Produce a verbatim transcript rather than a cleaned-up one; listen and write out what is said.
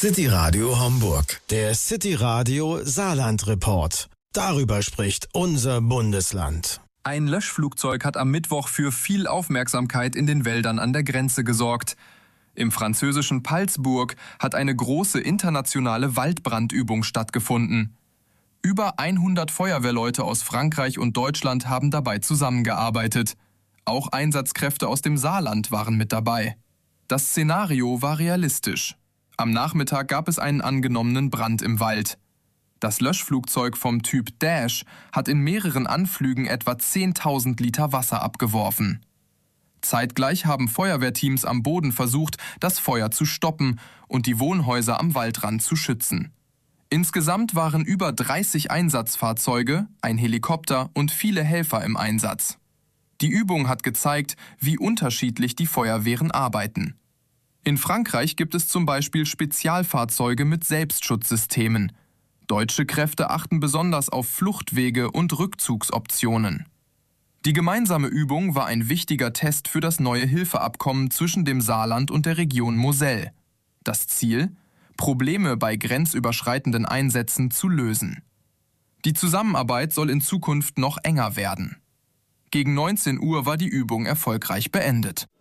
City Radio Homburg, der City Radio Saarland Report. Darüber spricht unser Bundesland. Ein Löschflugzeug hat am Mittwoch für viel Aufmerksamkeit in den Wäldern an der Grenze gesorgt. Im französischen Palsbourg hat eine große internationale Waldbrandübung stattgefunden. Über hundert Feuerwehrleute aus Frankreich und Deutschland haben dabei zusammengearbeitet. Auch Einsatzkräfte aus dem Saarland waren mit dabei. Das Szenario war realistisch. Am Nachmittag gab es einen angenommenen Brand im Wald. Das Löschflugzeug vom Typ Dash hat in mehreren Anflügen etwa zehntausend Liter Wasser abgeworfen. Zeitgleich haben Feuerwehrteams am Boden versucht, das Feuer zu stoppen und die Wohnhäuser am Waldrand zu schützen. Insgesamt waren über dreißig Einsatzfahrzeuge, ein Helikopter und viele Helfer im Einsatz. Die Übung hat gezeigt, wie unterschiedlich die Feuerwehren arbeiten. In Frankreich gibt es zum Beispiel Spezialfahrzeuge mit Selbstschutzsystemen. Deutsche Kräfte achten besonders auf Fluchtwege und Rückzugsoptionen. Die gemeinsame Übung war ein wichtiger Test für das neue Hilfeabkommen zwischen dem Saarland und der Region Moselle. Das Ziel? Probleme bei grenzüberschreitenden Einsätzen zu lösen. Die Zusammenarbeit soll in Zukunft noch enger werden. Gegen neunzehn Uhr war die Übung erfolgreich beendet.